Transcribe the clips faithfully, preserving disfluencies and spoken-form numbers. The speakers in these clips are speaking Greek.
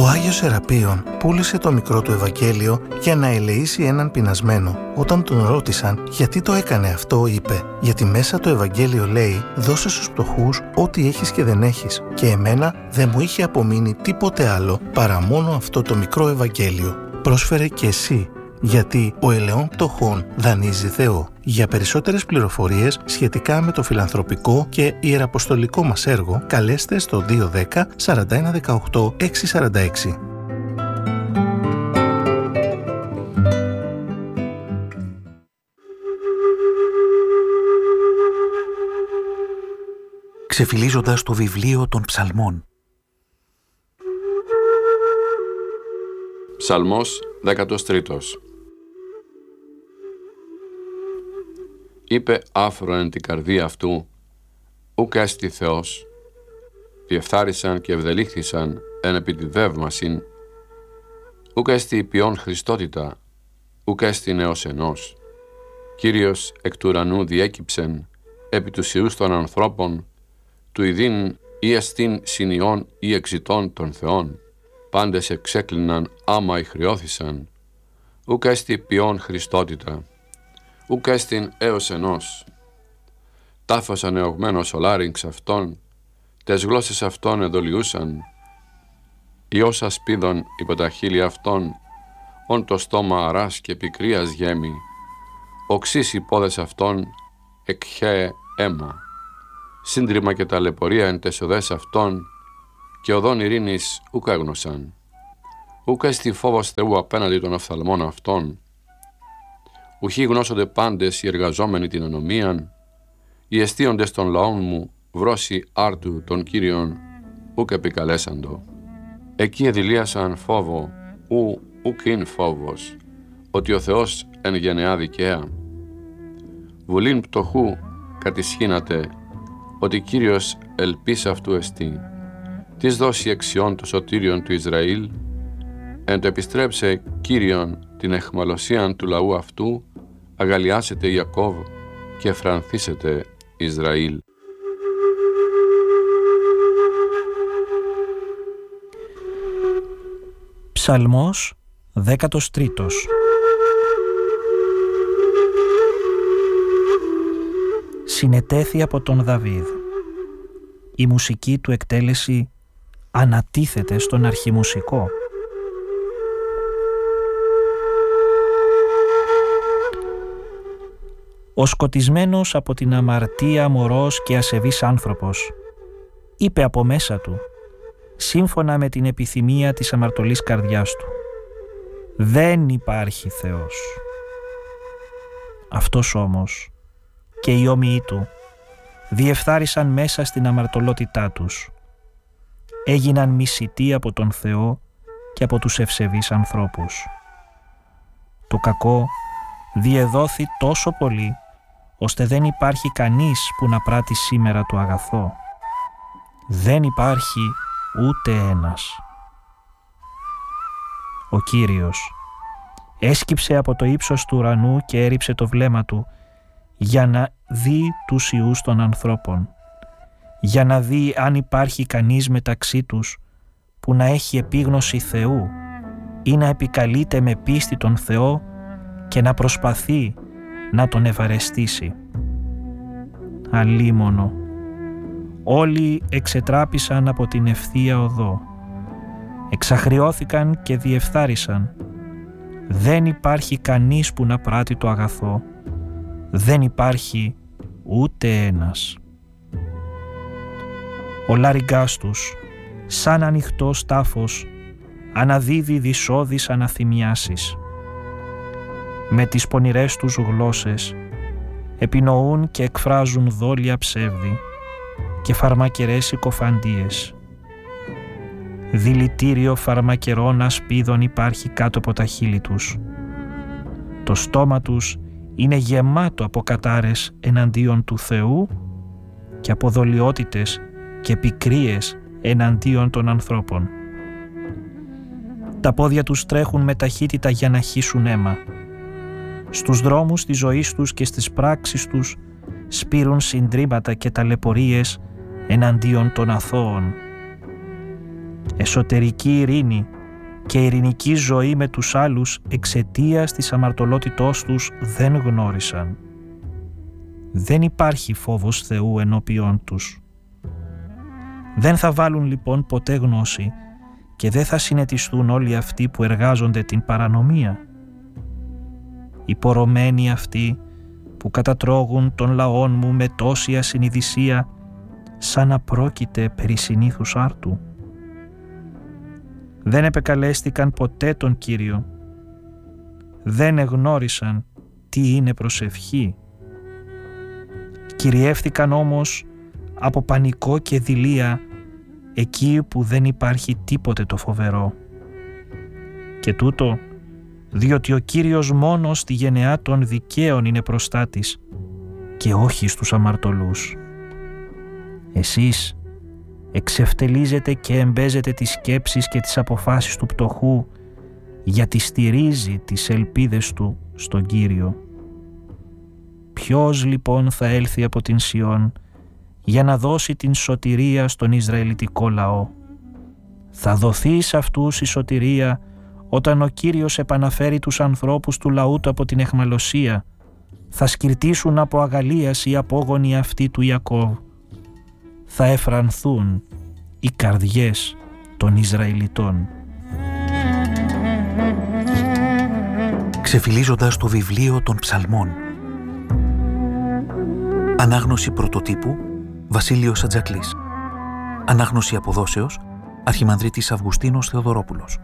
Άγιος Σεραπείων πούλησε το μικρό του Ευαγγέλιο για να ελεήσει έναν πεινασμένο. Όταν τον ρώτησαν γιατί το έκανε αυτό, είπε: «Γιατί μέσα το Ευαγγέλιο λέει δώσε στους φτωχούς ό,τι έχεις και δεν έχεις, και εμένα δεν μου είχε απομείνει τίποτε άλλο παρά μόνο αυτό το μικρό Ευαγγέλιο. Πρόσφερε και εσύ, γιατί ο ελαιών πτωχών δανείζει Θεό». Για περισσότερες πληροφορίες σχετικά με το φιλανθρωπικό και ιεραποστολικό μας έργο, καλέστε στο δύο ένα μηδέν σαράντα ένα δεκαοκτώ έξι σαράντα έξι. Ξεφυλίζοντας το βιβλίο των ψαλμών. Ψαλμός δέκατος τρίτος. Είπε άφρο εν την καρδία αυτού, ουκ έστι Θεός. Διεφθάρισαν και ευδελήχθησαν εν επί τη δεύμασιν, ουκ έστι ποιόν Χριστότητα, ουκ έστι νέος ενός. Κύριος εκ του ουρανού διέκυψεν επί τους ιούς των ανθρώπων, του ειδήν ή εστίν συνειών ή εξητών των Θεών. Πάντες εξέκλειναν άμα ηχρεώθησαν, ουκ έστι ποιόν Χριστότητα, ουκ έστιν έως ενός. Τάφος ανεωγμένος ο λάρυγξ αυτών, τες γλώσσες αυτών εδολιούσαν, ιός ασπίδων υπό τα χείλη αυτών, όν το στόμα αράς και πικρίας γέμει, οξύς οι πόδες αυτών εκχαίε αίμα, σύντριμα και ταλαιπωρία εν τες οδές αυτών, και οδόν ειρήνης ουκ έγνωσαν, ουκ έστι φόβος Θεού απέναντι των οφθαλμών αυτών. Ουχοί γνώσονται πάντες οι εργαζόμενοι την ανομίαν, οι εστίοντες των λαών μου βρώσει άρτου των Κύριων ουκ επικαλέσαντο. Εκεί εδηλίασαν φόβο, ου ουκ ειν φόβος, ότι ο Θεός εν γενεά δικαία. Βουλήν πτωχού κατησχύνατε, ότι Κύριος ελπίς αυτού εστί. Τις δώσει εξιών το σωτήριον του Ισραήλ, εν το επιστρέψε Κύριον την εχμαλωσίαν του λαού αυτού, αγαλιάσετε Ιακώβ και φρανθήσετε Ισραήλ. Ψαλμός δέκατος τρίτος. Συνετέθη από τον Δαβίδ. Η μουσική του εκτέλεση ανατίθεται στον αρχιμουσικό. Ο σκοτισμένος από την αμαρτία μωρός και ασεβής άνθρωπος είπε από μέσα του, σύμφωνα με την επιθυμία της αμαρτωλής καρδιάς του: δεν υπάρχει Θεός. Αυτός όμως και οι όμοιοι του διεφθάρισαν μέσα στην αμαρτωλότητά τους. Έγιναν μισητοί από τον Θεό και από τους ευσεβείς ανθρώπους. Το κακό διεδόθη τόσο πολύ, ώστε δεν υπάρχει κανείς που να πράττει σήμερα το αγαθό. Δεν υπάρχει ούτε ένας. Ο Κύριος έσκυψε από το ύψος του ουρανού και έριψε το βλέμμα του για να δει τους ιούς των ανθρώπων, για να δει αν υπάρχει κανείς μεταξύ τους που να έχει επίγνωση Θεού ή να επικαλείται με πίστη τον Θεό και να προσπαθεί να τον ευαρεστήσει. Αλίμονο, όλοι εξετράπησαν από την ευθεία οδό, εξαχριώθηκαν και διεφθάρισαν. Δεν υπάρχει κανείς που να πράττει το αγαθό, δεν υπάρχει ούτε ένας. Ο λάρυγγάς τους, σαν ανοιχτός τάφος, αναδίδει δυσώδεις αναθυμιάσεις. Με τις πονηρές τους γλώσσες επινοούν και εκφράζουν δόλια ψεύδι και φαρμακερές συκοφαντίες. Δηλητήριο φαρμακερών ασπίδων υπάρχει κάτω από τα χείλη τους. Το στόμα τους είναι γεμάτο από κατάρες εναντίον του Θεού και από δολιότητες και πικρίες εναντίον των ανθρώπων. Τα πόδια τους τρέχουν με ταχύτητα για να χύσουν αίμα. Στους δρόμους της ζωής τους και στις πράξεις τους σπείρουν συντρίμματα και ταλαιπωρίες εναντίον των αθώων. Εσωτερική ειρήνη και ειρηνική ζωή με τους άλλους εξαιτίας της αμαρτωλότητός τους δεν γνώρισαν. Δεν υπάρχει φόβος Θεού ενώπιόν τους. Δεν θα βάλουν λοιπόν ποτέ γνώση και δεν θα συνετιστούν όλοι αυτοί που εργάζονται την παρανομία. Οι πορωμένοι αυτοί που κατατρώγουν των λαών μου με τόση ασυνειδησία, σαν να πρόκειται περί συνήθους άρτου. Δεν επεκαλέστηκαν ποτέ τον Κύριο. Δεν εγνώρισαν τι είναι προσευχή. Κυριεύθηκαν όμως από πανικό και δειλία εκεί που δεν υπάρχει τίποτε το φοβερό. Και τούτο διότι ο Κύριος μόνο στη γενεά των δικαίων είναι προστάτης και όχι στους αμαρτωλούς. Εσείς εξευτελίζετε και εμπέζετε τις σκέψεις και τις αποφάσεις του πτωχού, γιατί στηρίζει τις ελπίδες του στον Κύριο. Ποιος λοιπόν θα έλθει από την Σιών για να δώσει την σωτηρία στον Ισραηλιτικό λαό? Θα δοθεί σε αυτούς η σωτηρία όταν ο Κύριος επαναφέρει τους ανθρώπους του λαού του από την αιχμαλωσία. Θα σκυρτήσουν από αγαλίαση οι απόγονοι αυτοί του Ιακώβ. Θα εφρανθούν οι καρδιές των Ισραηλιτών. Ξεφυλίζοντας το βιβλίο των Ψαλμών. Ανάγνωση πρωτοτύπου Βασίλειος Ατζακλής. Ανάγνωση αποδόσεως Αρχιμανδρίτης Αυγουστίνος Θεοδωρόπουλος.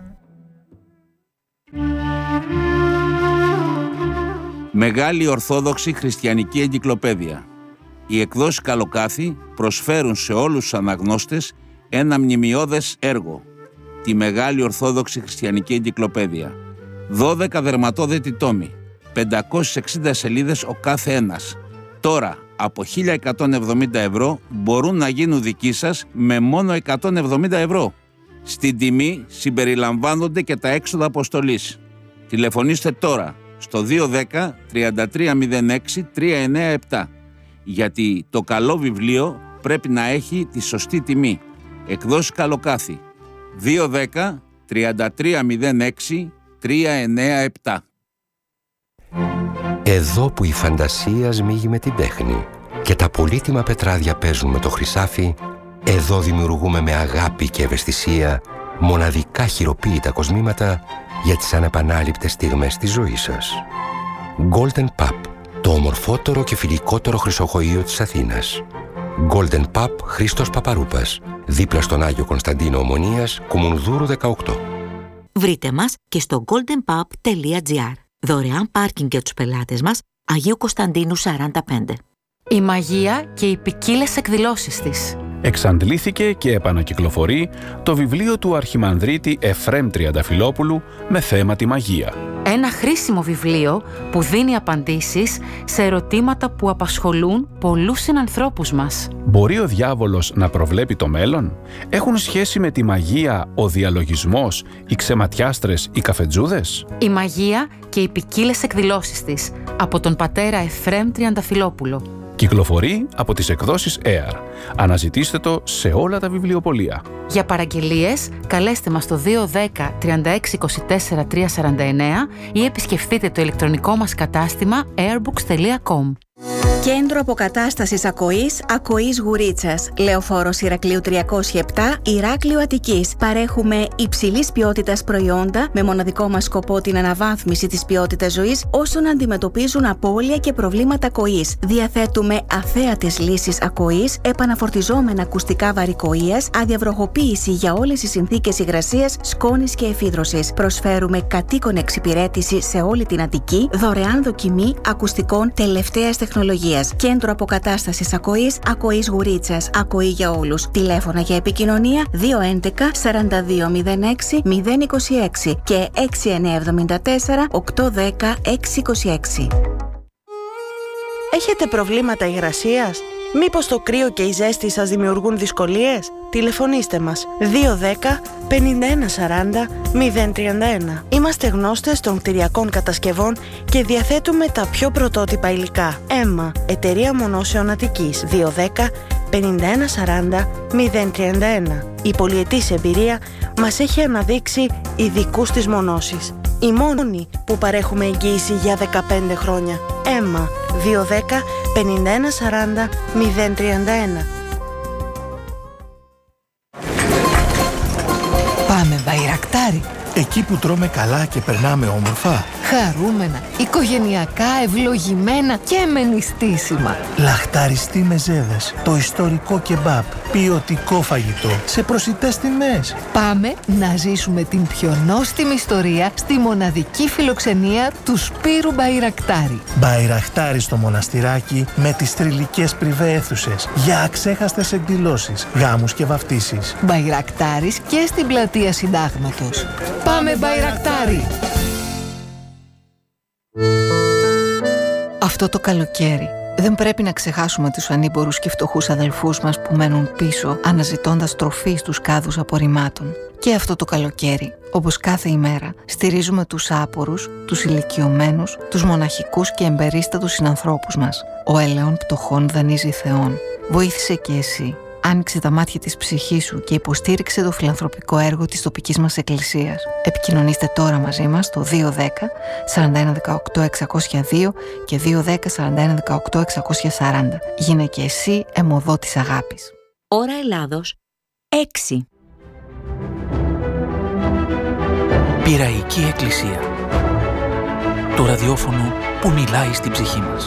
Μεγάλη Ορθόδοξη Χριστιανική Εγκυκλοπαίδεια. Οι εκδόσεις Καλοκάθη προσφέρουν σε όλους τους αναγνώστες ένα μνημειώδες έργο, τη Μεγάλη Ορθόδοξη Χριστιανική Εγκυκλοπαίδεια. δώδεκα δερματόδετοι τόμοι, πεντακόσιες εξήντα σελίδες ο κάθε ένας. Τώρα, από χίλια εκατόν εβδομήντα ευρώ μπορούν να γίνουν δικοί σας με μόνο εκατόν εβδομήντα ευρώ. Στην τιμή συμπεριλαμβάνονται και τα έξοδα αποστολής. Τηλεφωνήστε τώρα στο δύο ένα μηδέν τρία τρία μηδέν έξι τρία εννέα επτά, γιατί το καλό βιβλίο πρέπει να έχει τη σωστή τιμή. Εκδόσεις Καλοκάθη δύο ένα μηδέν τρία τρία μηδέν έξι τρία εννέα επτά. Εδώ που η φαντασία σμίγει με την τέχνη και τα πολύτιμα πετράδια παίζουν με το χρυσάφι, εδώ δημιουργούμε με αγάπη και ευαισθησία μοναδικά χειροποίητα κοσμήματα για τις ανεπανάληπτες στιγμές της ζωής σας. Golden Pub, το ομορφότερο και φιλικότερο χρυσοχοείο της Αθήνας. Golden Pub Χρήστος Παπαρούπας, δίπλα στον Άγιο Κωνσταντίνο Ομονίας, Κουμουνδούρου δεκαοκτώ. Βρείτε μας και στο golden pub τελεία gr. Δωρεάν πάρκινγκ για τους πελάτες μας, Αγίου Κωνσταντίνου σαράντα πέντε. Η μαγεία και οι ποικίλες εκδηλώσεις της. Εξαντλήθηκε και επανακυκλοφορεί το βιβλίο του Αρχιμανδρίτη Εφραίμ Τριανταφυλόπουλου με θέμα τη μαγεία. Ένα χρήσιμο βιβλίο που δίνει απαντήσεις σε ερωτήματα που απασχολούν πολλούς συνανθρώπους μας. Μπορεί ο διάβολος να προβλέπει το μέλλον? Έχουν σχέση με τη μαγεία ο διαλογισμός, οι ξεματιάστρες, οι καφετζούδες? Η μαγεία και οι ποικίλες εκδηλώσεις της, από τον πατέρα Εφραίμ Τριανταφυλόπουλο. Κυκλοφορεί από τις εκδόσεις έαρ. Αναζητήστε το σε όλα τα βιβλιοπωλεία. Για παραγγελίες, καλέστε μας στο δύο ένα μηδέν τρία έξι είκοσι τέσσερα τριακόσια σαράντα εννέα ή επισκεφτείτε το ηλεκτρονικό μας κατάστημα airbooks τελεία com. Κέντρο Αποκατάστασης Ακοής, Ακοής Γουρίτσας. Λεωφόρος Ηρακλείου τριακόσια επτά, Ηράκλειο Αττικής. Παρέχουμε υψηλής ποιότητας προϊόντα με μοναδικό μας σκοπό την αναβάθμιση της ποιότητας ζωής όσων αντιμετωπίζουν απώλεια και προβλήματα ακοής. Διαθέτουμε αθέατες λύσεις ακοής, επαναφορτιζόμενα ακουστικά βαρικοΐας, αδιαβροχοποίηση για όλες τις συνθήκες υγρασίας, σκόνης και εφίδρωσης. Προσφέρουμε κατοίκον εξυπηρέτηση σε όλη την Αττική, δωρεάν δοκιμή ακουστικών τελευταίας τεχνολογίας. Κέντρο Αποκατάστασης Ακοής, Ακοής Γουρίτσας. Ακοή για όλους. Τηλέφωνα για επικοινωνία δύο ένα ένα σαράντα δύο μηδέν έξι μηδέν είκοσι έξι και έξι εννιά εβδομήντα τέσσερα οκτακόσια δέκα εξακόσια είκοσι έξι. Έχετε προβλήματα υγρασίας? Μήπως το κρύο και η ζέστη σας δημιουργούν δυσκολίες? Τηλεφωνήστε μας δύο ένα μηδέν πενήντα ένα σαράντα μηδέν τριάντα ένα. Είμαστε γνώστες των κτηριακών κατασκευών και διαθέτουμε τα πιο πρωτότυπα υλικά. Έμα, Εταιρεία Μονώσεων Αττικής δύο ένα μηδέν πενήντα ένα σαράντα μηδέν τριάντα ένα. Η πολυετής εμπειρία μας έχει αναδείξει ειδικούς της μονώσης. Οι μόνοι που παρέχουμε εγγύηση για δεκαπέντε χρόνια. ΕΜΜΑ δύο δέκα πενήντα ένα σαράντα μηδέν τριάντα ένα. Πάμε Μπαϊρακτάρι. Εκεί που τρώμε καλά και περνάμε όμορφα. Χαρούμενα, οικογενειακά, ευλογημένα και με νηστίσιμα. Λαχταριστή μεζέδες, το ιστορικό κεμπάπ, ποιοτικό φαγητό, σε προσιτές τιμές. Πάμε να ζήσουμε την πιο νόστιμη ιστορία στη μοναδική φιλοξενία του Σπύρου Μπαϊρακτάρι. Μπαϊρακτάρι στο μοναστηράκι με τις τριλικές πριβέ αίθουσες για αξέχαστες εκδηλώσεις, γάμους και βαφτίσεις. Μπαϊρακτάρις και στην πλατεία Συντάγματος. Πάμε Μπαϊρακτάρι! Αυτό το καλοκαίρι δεν πρέπει να ξεχάσουμε τους ανήμπορους και φτωχούς αδελφούς μας που μένουν πίσω αναζητώντας τροφή στους κάδους απορριμμάτων. Και αυτό το καλοκαίρι, όπως κάθε ημέρα, στηρίζουμε τους άπορους, τους ηλικιωμένους, τους μοναχικούς και εμπερίστατους συνανθρώπους μας. Ο ελαιών πτωχών δανείζει Θεόν. Βοήθησε και εσύ. Άνοιξε τα μάτια της ψυχής σου και υποστήριξε το φιλανθρωπικό έργο της τοπικής μας εκκλησίας. Επικοινωνήστε τώρα μαζί μας στο δύο δέκα σαράντα ένα δεκαοκτώ εξακόσια δύο και δύο δέκα σαράντα ένα δεκαοκτώ εξακόσια σαράντα. Γίνε και εσύ αιμοδό της αγάπης. Ώρα Ελλάδος έξι. Πειραϊκή Εκκλησία. Το ραδιόφωνο που μιλάει στην ψυχή μας.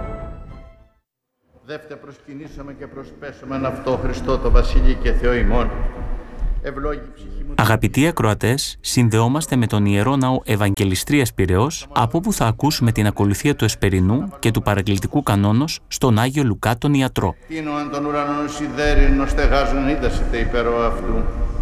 Δεύτε προσκυνήσαμε και προσπέσαμε αυτό Χριστό το Βασίλη και Θεό ημών. Ευλόγη ψυχή μου. Αγαπητοί ακροατές, συνδεόμαστε με τον Ιερό Ναό Ευαγγελιστρίας Πειραιώς, από όπου θα ακούσουμε την ακολουθία του Εσπερινού και του παραγγελτικού κανόνος στον Άγιο Λουκά τον Ιατρό. Τίνω αν τον ουρανό σιδέρινο στεγάζουν ήτασετε υπερό αυτού.